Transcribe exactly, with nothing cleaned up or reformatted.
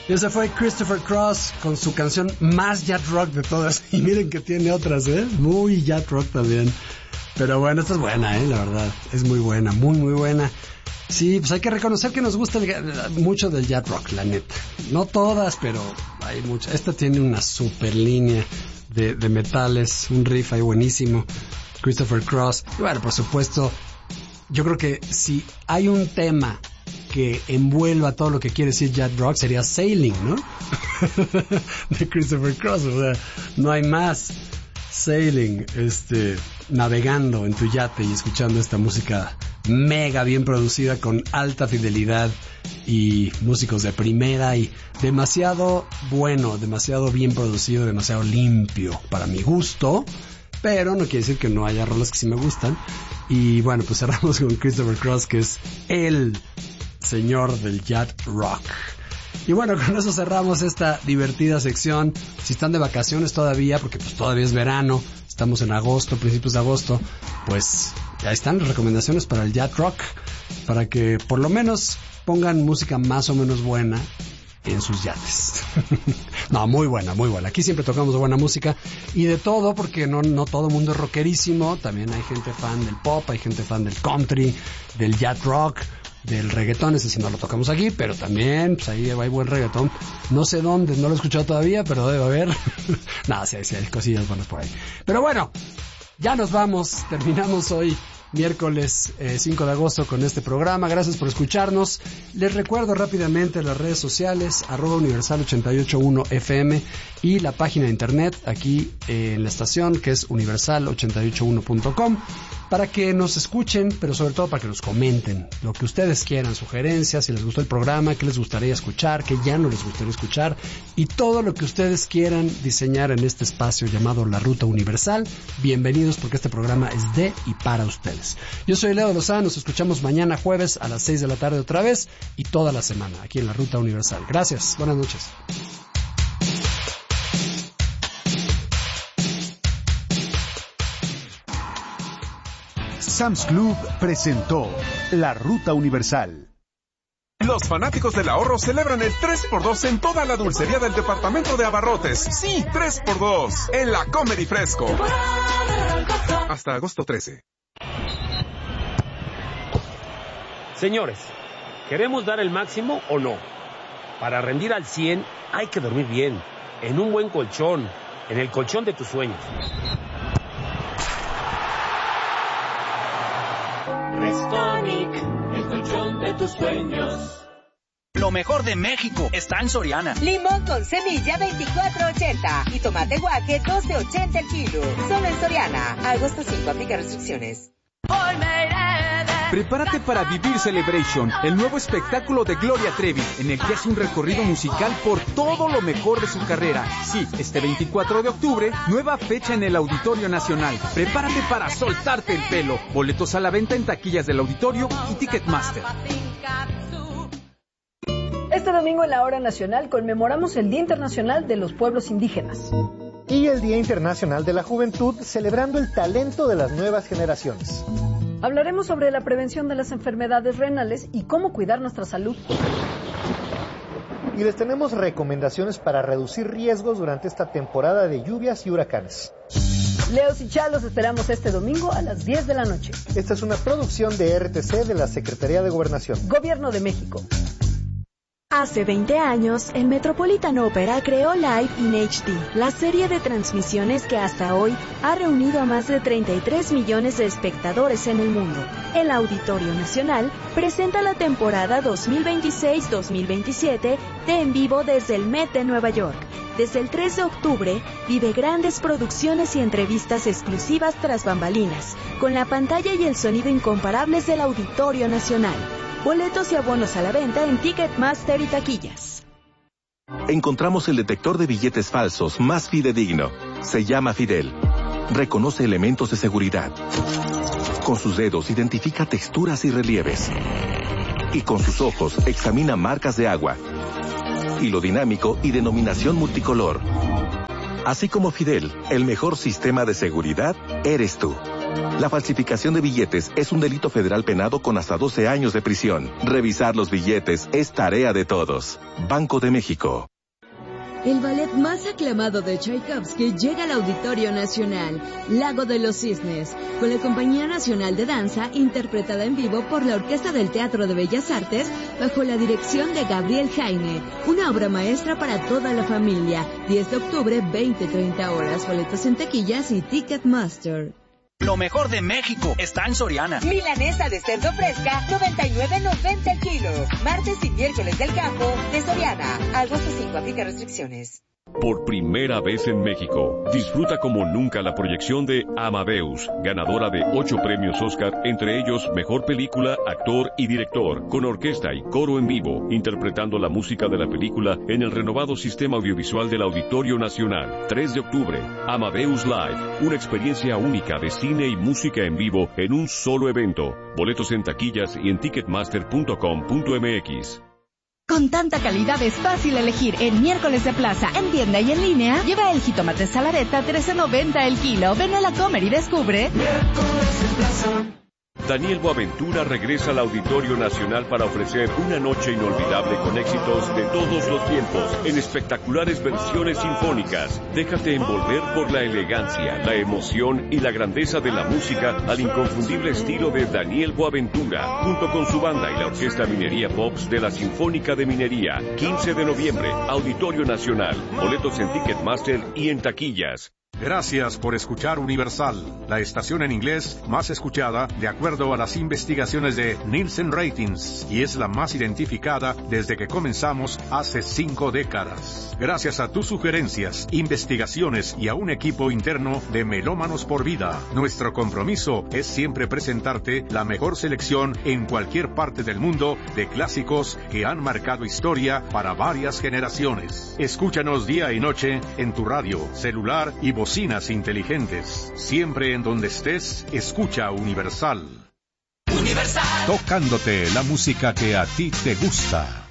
Y ese fue Christopher Cross con su canción más yacht rock de todas. Y miren que tiene otras, ¿eh? Muy yacht rock también. Pero bueno, esta es buena, ¿eh? La verdad. Es muy buena, muy, muy buena. Sí, pues hay que reconocer que nos gusta el, mucho del yacht rock, la neta. No todas, pero hay muchas. Esta tiene una super línea de, de metales, un riff ahí buenísimo. Christopher Cross. Y bueno, por supuesto, yo creo que si hay un tema que envuelva todo lo que quiere decir yacht rock, sería Sailing, ¿no? De Christopher Cross, o sea, no hay más. Sailing, este, navegando en tu yate y escuchando esta música mega bien producida con alta fidelidad y músicos de primera y demasiado bueno, demasiado bien producido, demasiado limpio para mi gusto, pero no quiere decir que no haya rolas que sí me gustan. Y bueno, pues cerramos con Christopher Cross, que es el señor del yacht rock. Y bueno, con eso cerramos esta divertida sección. Si están de vacaciones todavía, porque pues todavía es verano, estamos en agosto, principios de agosto, pues ya están las recomendaciones para el yacht rock, para que por lo menos pongan música más o menos buena en sus yates. No, muy buena, muy buena. Aquí siempre tocamos buena música y de todo, porque no, no todo el mundo es rockerísimo. También hay gente fan del pop, hay gente fan del country, del yacht rock, del reggaetón. Ese sí no lo tocamos aquí, pero también pues ahí hay buen reggaetón. No sé dónde, no lo he escuchado todavía, pero debe haber. Nada, sí, sí hay cosillas buenas por ahí. Pero bueno, ya nos vamos. Terminamos hoy miércoles eh, cinco de agosto con este programa. Gracias por escucharnos. Les recuerdo rápidamente las redes sociales, arroba universal ochenta y ocho punto uno F M, y la página de internet aquí eh, en la estación, que es universal ochenta y ocho uno punto com, para que nos escuchen, pero sobre todo para que nos comenten lo que ustedes quieran, sugerencias, si les gustó el programa, qué les gustaría escuchar, qué ya no les gustaría escuchar, y todo lo que ustedes quieran diseñar en este espacio llamado La Ruta Universal. Bienvenidos, porque este programa es de y para ustedes. Yo soy Leo Lozano, nos escuchamos mañana jueves a las seis de la tarde otra vez y toda la semana aquí en La Ruta Universal. Gracias, buenas noches. Sam's Club presentó La Ruta Universal. Los fanáticos del ahorro celebran el tres por dos en toda la dulcería del departamento de abarrotes. Sí, tres por dos en la Comedy Fresco. Hasta agosto trece. Señores, ¿queremos dar el máximo o no? Para rendir al cien hay que dormir bien, en un buen colchón, en el colchón de tus sueños. Restonic, el colchón de tus sueños. Lo mejor de México está en Soriana. Limón con semilla veinticuatro ochenta y tomate guaje doce ochenta el kilo. Solo en Soriana. Agosto cinco, aplica restricciones. Prepárate para vivir Celebration, el nuevo espectáculo de Gloria Trevi, en el que hace un recorrido musical por todo lo mejor de su carrera. Sí, este veinticuatro de octubre, nueva fecha en el Auditorio Nacional. Prepárate para soltarte el pelo. Boletos a la venta en taquillas del auditorio y Ticketmaster. Este domingo en la Hora Nacional conmemoramos el Día Internacional de los Pueblos Indígenas. Y el Día Internacional de la Juventud, celebrando el talento de las nuevas generaciones. Hablaremos sobre la prevención de las enfermedades renales y cómo cuidar nuestra salud. Y les tenemos recomendaciones para reducir riesgos durante esta temporada de lluvias y huracanes. Leos y Chalos esperamos este domingo a las diez de la noche. Esta es una producción de R T C de la Secretaría de Gobernación. Gobierno de México. Hace veinte años, el Metropolitan Opera creó Live in H D, la serie de transmisiones que hasta hoy ha reunido a más de treinta y tres millones de espectadores en el mundo. El Auditorio Nacional presenta la temporada dos mil veintiséis dos mil veintisiete de En Vivo desde el Met de Nueva York. Desde el tres de octubre, vive grandes producciones y entrevistas exclusivas tras bambalinas, con la pantalla y el sonido incomparables del Auditorio Nacional. Boletos y abonos a la venta en Ticketmaster y taquillas. Encontramos el detector de billetes falsos más fidedigno. Se llama Fidel. Reconoce elementos de seguridad. Con sus dedos identifica texturas y relieves. Y con sus ojos examina marcas de agua. Hilo dinámico y denominación multicolor. Así como Fidel, el mejor sistema de seguridad eres tú. La falsificación de billetes es un delito federal penado con hasta doce años de prisión. Revisar los billetes es tarea de todos. Banco de México. El ballet más aclamado de Tchaikovsky llega al Auditorio Nacional, Lago de los Cisnes, con la Compañía Nacional de Danza, interpretada en vivo por la Orquesta del Teatro de Bellas Artes, bajo la dirección de Gabriel Jaime. Una obra maestra para toda la familia. diez de octubre, veinte treinta horas. Boletos en taquillas y Ticketmaster. Lo mejor de México está en Soriana. Milanesa de cerdo fresca, noventa y nueve noventa el kilo. Martes y miércoles del campo de Soriana. Agosto cinco, aplica restricciones. Por primera vez en México, disfruta como nunca la proyección de Amadeus, ganadora de ocho premios Oscar, entre ellos Mejor Película, Actor y Director, con orquesta y coro en vivo, interpretando la música de la película en el renovado sistema audiovisual del Auditorio Nacional. tres de octubre, Amadeus Live, una experiencia única de cine y música en vivo en un solo evento. Boletos en taquillas y en ticketmaster punto com punto m x. Con tanta calidad es fácil elegir en Miércoles de Plaza, en tienda y en línea. Lleva el jitomate salareta trece noventa el kilo. Ven a la Comer y descubre Miércoles de Plaza. Daniel Boaventura regresa al Auditorio Nacional para ofrecer una noche inolvidable con éxitos de todos los tiempos en espectaculares versiones sinfónicas. Déjate envolver por la elegancia, la emoción y la grandeza de la música al inconfundible estilo de Daniel Boaventura, junto con su banda y la Orquesta Minería Pops de la Sinfónica de Minería. quince de noviembre, Auditorio Nacional. Boletos en Ticketmaster y en taquillas. Gracias por escuchar Universal, la estación en inglés más escuchada de acuerdo a las investigaciones de Nielsen Ratings, y es la más identificada desde que comenzamos hace cinco décadas. Gracias a tus sugerencias, investigaciones y a un equipo interno de Melómanos por Vida, nuestro compromiso es siempre presentarte la mejor selección en cualquier parte del mundo de clásicos que han marcado historia para varias generaciones. Escúchanos día y noche en tu radio, celular y bocinas inteligentes. Siempre en donde estés, escucha Universal. Universal. Tocándote la música que a ti te gusta.